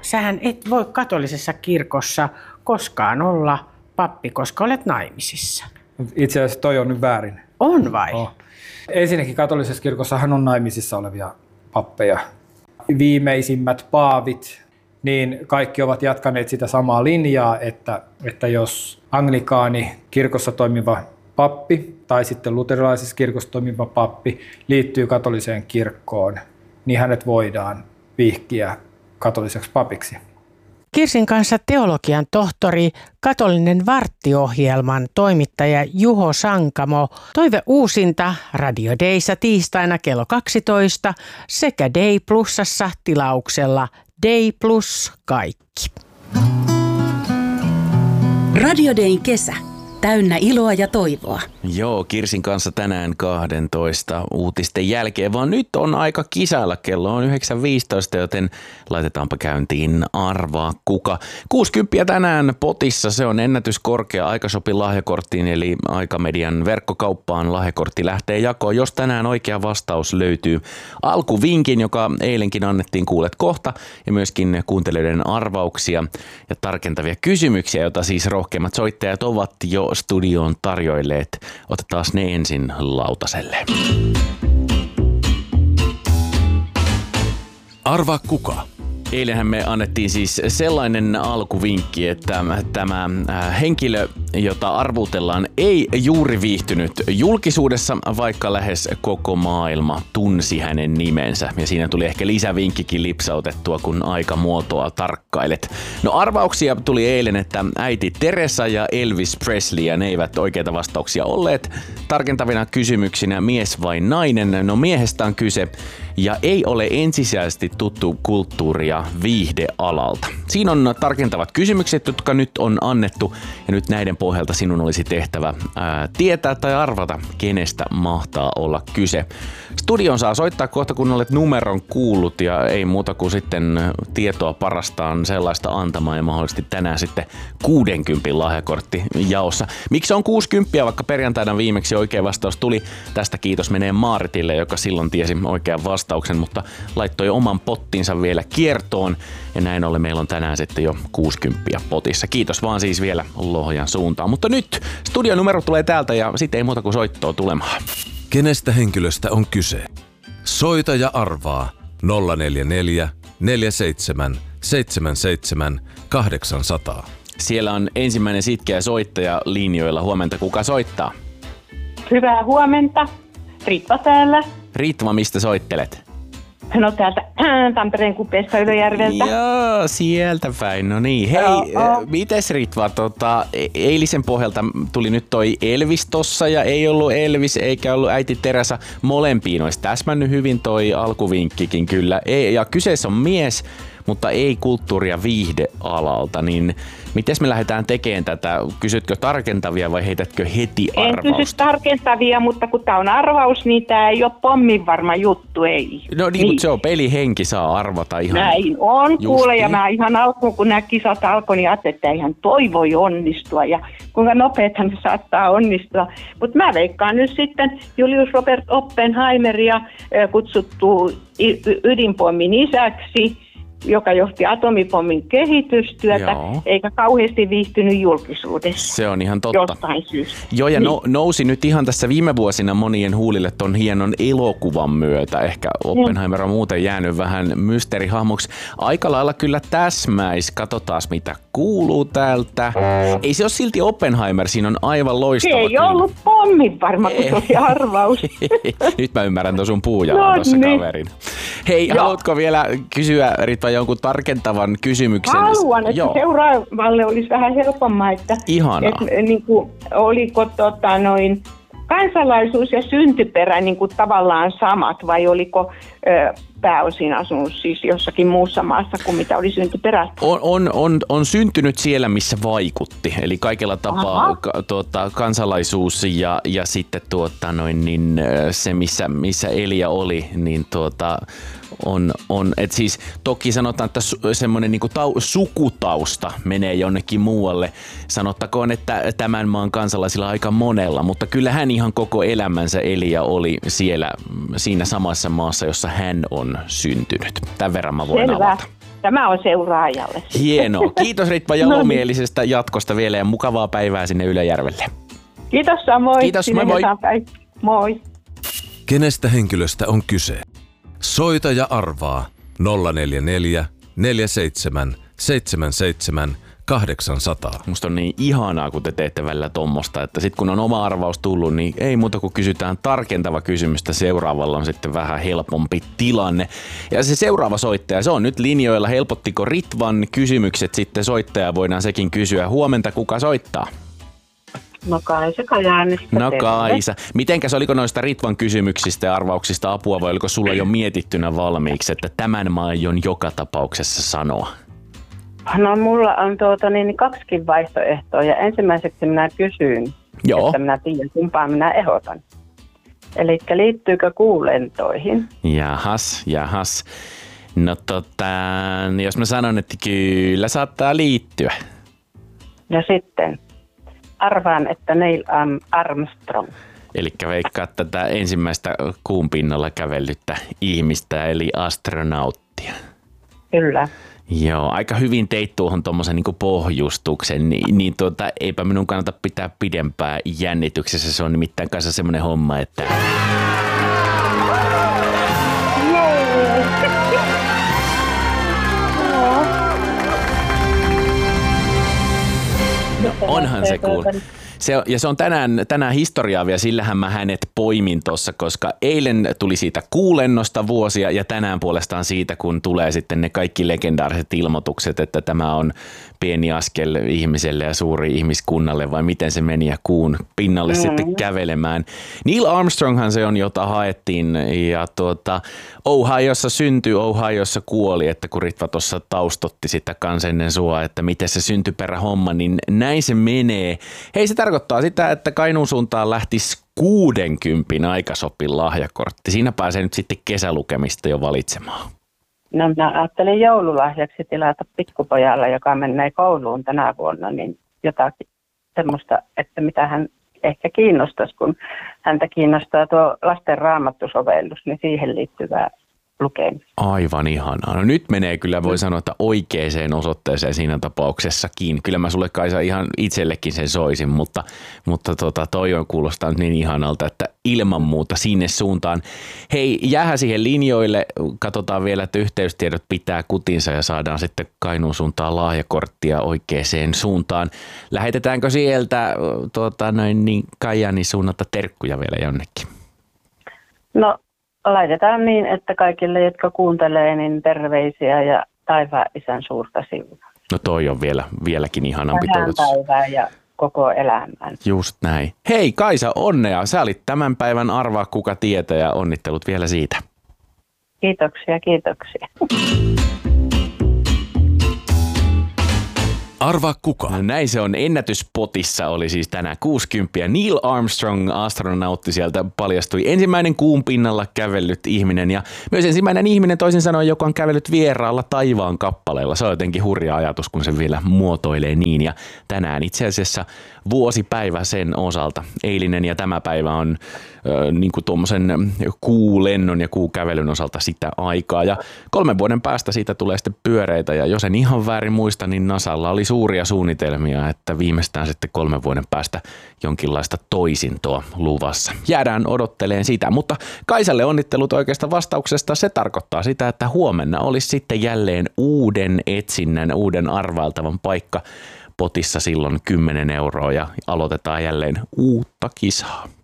sähän et voi katolisessa kirkossa koskaan olla pappi, koska olet naimisissa. Itse asiassa toi on nyt väärin. On vai? Oh. Ensinnäkin katolisessa kirkossahan on naimisissa olevia pappeja. Viimeisimmät paavit, niin kaikki ovat jatkaneet sitä samaa linjaa, että jos anglikaani kirkossa toimiva pappi tai sitten luterilaisessa kirkossa toimiva pappi liittyy katoliseen kirkkoon, niin hänet voidaan vihkiä katoliseksi papiksi. Kirsin kanssa teologian tohtori, katolinen varttiohjelman toimittaja Juho Sankamo. Toive uusinta Radio Dayssa tiistaina kello 12 sekä Day Plusassa tilauksella Day Plus kaikki. Radio Dayn kesä. Täynnä iloa ja toivoa. Joo, Kirsin kanssa tänään 12 uutisten jälkeen, vaan nyt on aika kisailla. Kello on 9.15, joten laitetaanpa käyntiin arvaa kuka. 60 tänään potissa, se on ennätyskorkea Aikashopin lahjakorttiin, eli Aikamedian verkkokauppaan lahjakortti lähtee jakoon. Jos tänään oikea vastaus löytyy alkuvinkin, joka eilenkin annettiin, kuulet kohta, ja myöskin kuuntelijoiden arvauksia ja tarkentavia kysymyksiä, joita siis rohkeimmat soittajat ovat jo studioon tarjoilleet. Otetaan ne ensin lautaselle. Arvaa kuka? Eilenhän me annettiin siis sellainen alkuvinkki, että tämä henkilö, jota arvuutellaan, ei juuri viihtynyt julkisuudessa, vaikka lähes koko maailma tunsi hänen nimensä. Ja siinä tuli ehkä lisävinkkikin lipsautettua, kun aikamuotoa tarkkailet. No arvauksia tuli eilen, että äiti Teresa ja Elvis Presley, ja ne eivät oikeita vastauksia olleet. Tarkentavina kysymyksinä mies vai nainen? No miehestä on kyse. Ja ei ole ensisijaisesti tuttu kulttuuria viihdealalta. Siinä on tarkentavat kysymykset, jotka nyt on annettu, ja nyt näiden pohjalta sinun olisi tehtävä tietää tai arvata, kenestä mahtaa olla kyse. Studion saa soittaa kohta, kun olet numeron kuullut, ja ei muuta kuin sitten tietoa parastaan sellaista antamaan, ja mahdollisesti tänään sitten 60 lahjakortti jaossa. Miksi on 60, vaikka perjantaina viimeksi oikea vastaus tuli? Tästä kiitos menee Maaritille, joka silloin tiesi oikean vastauksen, mutta laittoi oman pottinsa vielä kiertoon, ja näin ollen meillä on tänään sitten jo 60 potissa. Kiitos vaan siis vielä Lohjan suuntaan. Mutta nyt studionumero tulee täältä, ja sitten ei muuta kuin soittoa tulemaan. Kenestä henkilöstä on kyse? Soita ja arvaa 044 47 77 800. Siellä on ensimmäinen sitkeä soittaja linjoilla. Huomenta, kuka soittaa? Hyvää huomenta. Ritva täällä. Ritva, mistä soittelet? No täältä Tampereen kupeesta Ylöjärveltä. Joo, sieltä päin. No niin. Hei, mites Ritva, eilisen pohjalta tuli nyt toi Elvis tossa ja ei ollut Elvis eikä ollut äiti Teresa. Molempiin olisi täsmännyt hyvin toi alkuvinkkikin kyllä. Ja kyseessä on mies, mutta ei kulttuuria viihdealalta, niin mites me lähdetään tekemään tätä? Kysytkö tarkentavia vai heitätkö heti arvausta? En kysy tarkentavia, mutta kun tää on arvaus, niin tää ei ole pommin varma juttu, ei. No niin, mutta se on pelihenki, saa arvata ihan. Näin on, kuule, ja mä ihan alkuun, kun nämä kisat alkoi, niin ajattelin, että eihän toi voi onnistua, ja kuinka nopeethan se saattaa onnistua. Mutta mä veikkaan nyt sitten Julius Robert Oppenheimeria kutsuttu ydinpommin isäksi, joka johti atomipommin kehitystyötä, eikä kauheasti viihtynyt julkisuudessa. Se on ihan totta. Jostain syystä. Joo, ja nousi nyt ihan tässä viime vuosina monien huulille ton hienon elokuvan myötä. Ehkä Oppenheimer on muuten jäänyt vähän mysteerihahmoksi. Aika lailla kyllä täsmäis. Katsotaan, mitä kuuluu täältä. Ei se ole silti Oppenheimer, siinä on aivan loistava. Se ei ollut pommin varma, kun se oli arvaus. Nyt mä ymmärrän tuon sun puujalan tuossa kaverin. Hei, haluatko vielä kysyä, Ritva, jonkun tarkentavan kysymyksen? Haluan, että seuraavalle olisi vähän helpommaa, että niin kuin, oliko kansalaisuus ja syntyperä niin kuin tavallaan samat, vai oliko pääosin asunut siis jossakin muussa maassa kuin mitä oli syntyperä? On syntynyt siellä, missä vaikutti. Eli kaikella tapaa kansalaisuus ja sitten se, missä Elia oli, niin et siis toki sanotaan, että semmoinen niinku sukutausta menee jonnekin muualle. Sanottakoon, että tämän maan kansalaisilla aika monella, mutta kyllä hän ihan koko elämänsä eli ja oli siinä samassa maassa, jossa hän on syntynyt. Tämän verran mä voin avata. Tämä on seuraajalle. Hienoa. Kiitos Ritva jalomielisestä jatkosta vielä ja mukavaa päivää sinne Ylöjärvelle. Kiitos samoin. Kiitos, moi moi. Moi. Kenestä henkilöstä on kyse? Soita ja arvaa 044 47 77 800. Musta on niin ihanaa, kun te teette välillä tommosta, että sit kun on oma arvaus tullut, niin ei muuta kuin kysytään tarkentava kysymystä. Seuraavalla on sitten vähän helpompi tilanne. Ja se seuraava soittaja, se on nyt linjoilla. Helpottiko Ritvan kysymykset sitten soittaja? Voidaan sekin kysyä. Huomenta, kuka soittaa? No Kaisa Kajaanista. No Kaisa. Mitenkäs, oliko noista Ritvan kysymyksistä ja arvauksista apua vai oliko sulla jo mietittynä valmiiksi, että tämän mä aion joka tapauksessa sanoa? No mulla on kaksikin vaihtoehtoa ja ensimmäiseksi minä kysyn, että minä tiedän kumpaan minä ehdotan. Eli liittyykö kuulentoihin? Jahas. No jos mä sanon, että kyllä saattaa liittyä. Ja sitten arvaan, että Neil Armstrong. Elikkä veikkaa tätä ensimmäistä kuun pinnalla kävellyttä ihmistä eli astronauttia. Kyllä. Joo, aika hyvin teit tuohon tommosen niinku pohjustuksen, niin eipä minun kannata pitää pidempää jännityksessä. Se on nimittäin kanssa semmonen homma, että... No, onhan se cool. Se on tänään historiaa vielä, sillähän mä hänet poimin tuossa, koska eilen tuli siitä kuulennosta vuosia ja tänään puolestaan siitä, kun tulee sitten ne kaikki legendaariset ilmoitukset, että tämä on pieni askel ihmiselle ja suuri ihmiskunnalle, vai miten se meni ja kuun pinnalle sitten kävelemään. Neil Armstronghan se on, jota haettiin ja Ohiossa syntyi, Ohiossa kuoli, että kun Ritva tuossa taustotti sitä kans ennen sua, että miten se syntyperähomma, niin näin se menee. Hei, se tarkoittaa sitä, että Kainuun suuntaan lähtisi 60 aikasopin lahjakortti. Siinä pääsee nyt sitten kesälukemista jo valitsemaan. No minä ajattelin joululahjaksi tilata pikkupojalle, joka menee kouluun tänä vuonna, niin jotakin semmoista, että mitä hän ehkä kiinnostaisi, kun häntä kiinnostaa tuo lasten raamattusovellus, niin siihen liittyvää lukemista. Aivan ihanaa. No nyt menee kyllä, voi sanoa, että oikeaan osoitteeseen siinä tapauksessakin. Kyllä mä sulle, Kaisa, ihan itsellekin sen soisin, mutta toi on kuulostaa niin ihanalta, että ilman muuta sinne suuntaan. Hei, jäähän siihen linjoille. Katsotaan vielä, että yhteystiedot pitää kutinsa ja saadaan sitten Kainuun suuntaan lahjakorttia oikeaan suuntaan. Lähetetäänkö sieltä Kajaanin suunnalta terkkuja vielä jonnekin? No, laitetaan niin, että kaikille, jotka kuuntelee, niin terveisiä ja taivaan isän suurta siunaa. No toi on vieläkin ihanampi toivotus. Päivää ja koko elämään. Just näin. Hei Kaisa, onnea. Sä olit tämän päivän Arvaa kuka tietää ja onnittelut vielä siitä. Kiitoksia. Arvaa kuka. No näin se on. Ennätyspotissa oli siis tänään 60. Neil Armstrong, astronautti, sieltä paljastui ensimmäinen kuun pinnalla kävellyt ihminen ja myös ensimmäinen ihminen, toisin sanoen, joka on kävellyt vieraalla taivaan kappaleella. Se on jotenkin hurja ajatus, kun se vielä muotoilee niin. Ja tänään itse asiassa vuosipäivä sen osalta. Eilinen ja tämä päivä on niin kuin tuommoisen kuulennon ja kuukävelyn osalta sitä aikaa. Ja 3 vuoden päästä siitä tulee sitten pyöreitä ja jos en ihan väärin muista, niin NASAlla oli suuria suunnitelmia, että viimeistään sitten 3 vuoden päästä jonkinlaista toisintoa luvassa. Jäädään odotteleen sitä, mutta Kaisalle onnittelut oikeasta vastauksesta. Se tarkoittaa sitä, että huomenna olisi sitten jälleen uuden etsinnän, uuden arvailtavan paikka potissa silloin 10 € ja aloitetaan jälleen uutta kisaa.